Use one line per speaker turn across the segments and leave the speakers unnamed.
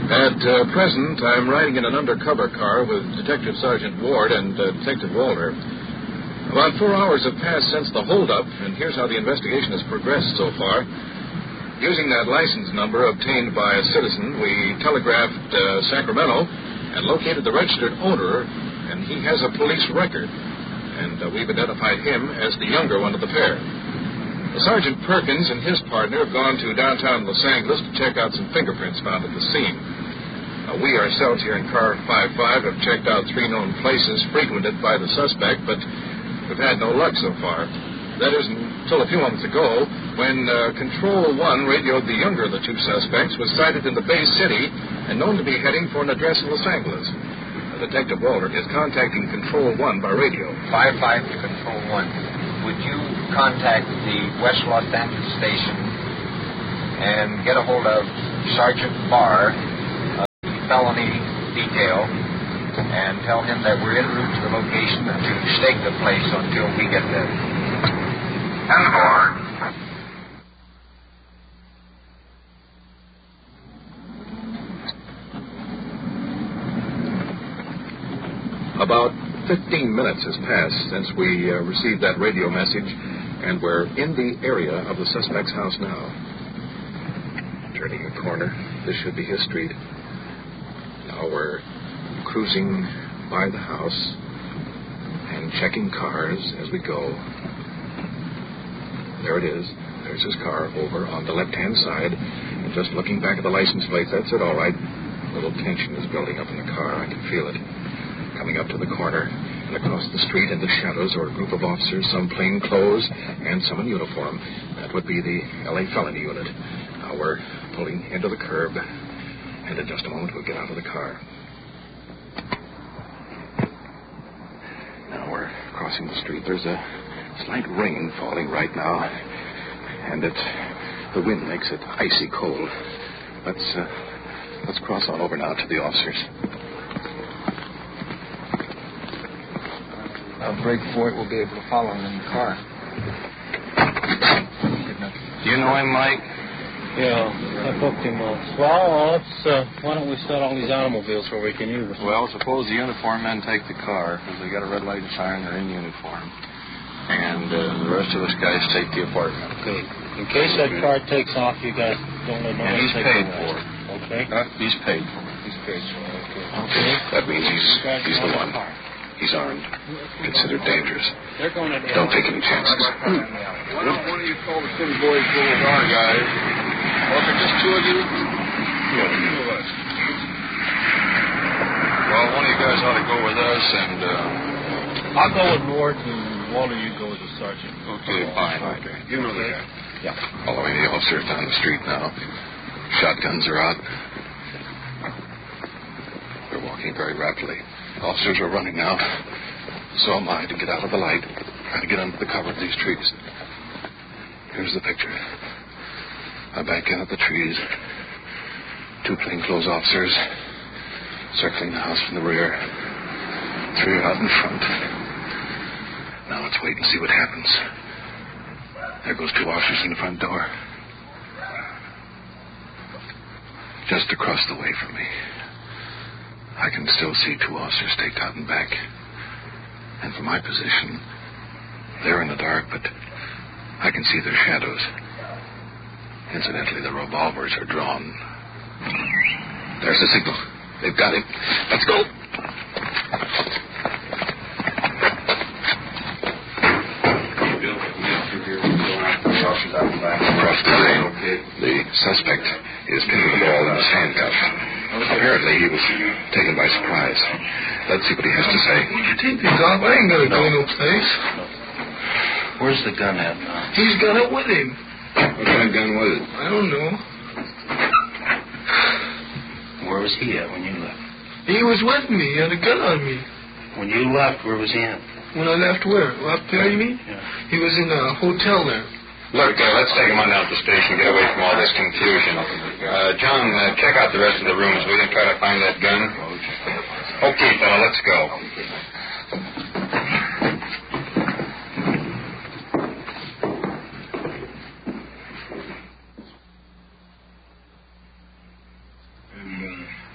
At present, I'm riding in an undercover car with Detective Sergeant Ward and Detective Walter. About 4 hours have passed since the holdup, and here's how the investigation has progressed so far. Using that license number obtained by a citizen, we telegraphed Sacramento and located the registered owner, and he has a police record. And we've identified him as the younger one of the pair. Sergeant Perkins and his partner have gone to downtown Los Angeles to check out some fingerprints found at the scene. We ourselves here in Car 55 have checked out 3 known places frequented by the suspect, but we've had no luck so far. That is until a few moments ago when Control 1 radioed the younger of the 2 suspects was sighted in the Bay City and known to be heading for an address in Los Angeles. Detective Walter is contacting Control 1 by radio.
55 to Control 1. Would you contact the West Los Angeles station and get a hold of Sergeant Barr of the felony detail and tell him that we're en route to the location and to stake the place until we get there?
10-4.
About 15 minutes has passed since we received that radio message, and we're in the area of the suspect's house now. Turning a corner, this should be his street. Now we're cruising by the house and checking cars as we go. There it is. There's his car over on the left-hand side. And just looking back at the license plate, that's it all right. A little tension is building up in the car. I can feel it. Coming up to the corner, and across the street in the shadows are a group of officers, some plain clothes and some in uniform. That would be the L.A. felony unit. Now we're pulling into the curb, and in just a moment we'll get out of the car. Now we're crossing the street. There's a slight rain falling right now, and the wind makes it icy cold. Let's cross on over now to the officers.
I'll break for it. We'll be able to follow him in the car.
Do you know him, Mike?
Yeah, I booked him once. Well, why don't we start all these automobiles where we can use them?
Well, suppose the uniform men take the car, because they got a red light and siren, they're in uniform. And the rest of us guys take the apartment.
Okay. In case that car takes off, you guys don't let no one
And he's
take
paid
it
for.
Okay?
He's paid for.
He's paid for, okay.
That means he's the one. He's armed, considered dangerous.
They're going to
Don't take any chances.
Why don't one of you call the City Boys go with our guys? Or if it's just 2 of you? Yeah, 2 of us. Well, one of you guys ought to go with us, and
I'll go with Ward, and Walter, you go with the sergeant.
Okay, fine. Okay. You know the guy.
Yeah.
Following the officers down the street now. Shotguns are out. We're walking very rapidly. Officers are running now. So am I, to get out of the light. Trying to get under the cover of these trees. Here's the picture. I back in at the trees. 2 plainclothes officers circling the house from the rear. 3 are out in front. Now let's wait and see what happens. There goes 2 officers in the front door. Just across the way from me. I can still see 2 officers staked out in back. And from my position, they're in the dark, but I can see their shadows. Incidentally, the revolvers are drawn. There's the signal. They've got him. Let's go. Across the lane, the suspect is pinned to the wall in his handcuffs. Apparently, he was taken by surprise. Let's see what he has to say.
You take the gun? I ain't gonna go no place.
Where's the gun at?
He's got it with him.
What kind of gun was it?
I don't know.
Where was he at when you left?
He was with me. He had a gun on me.
When you left, where was he at?
When I left where? Up there, you mean?
Yeah.
He was in a hotel there.
Look, let's take him on down to the station and get away from all this confusion. John, check out the rest of the rooms, will you? Try to find that gun. Okay, fella, let's go.
And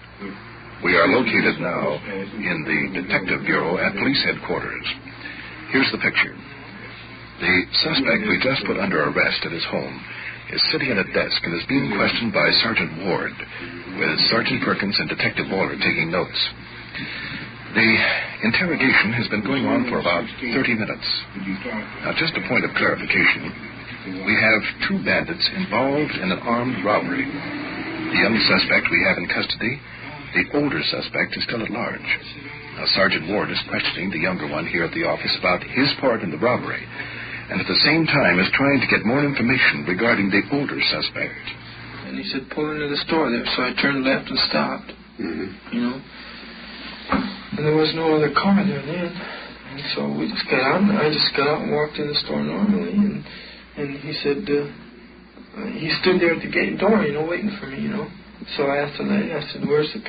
We are located now in the Detective Bureau at Police Headquarters. Here's the picture. The suspect we just put under arrest at his home is sitting at a desk and is being questioned by Sergeant Ward, with Sergeant Perkins and Detective Waller taking notes. The interrogation has been going on for about 30 minutes. Now, just a point of clarification. We have two bandits involved in an armed robbery. The young suspect we have in custody. The older suspect is still at large. Now, Sergeant Ward is questioning the younger one here at the office about his part in the robbery, and at the same time is trying to get more information regarding the older suspect.
And he said, pull into the store there, so I turned left and stopped. You know? And there was no other car there then. And so we just got out, and I just got out and walked in the store normally, and he said, he stood there at the gate door, you know, waiting for me, you know. So I asked the lady, I said, where's the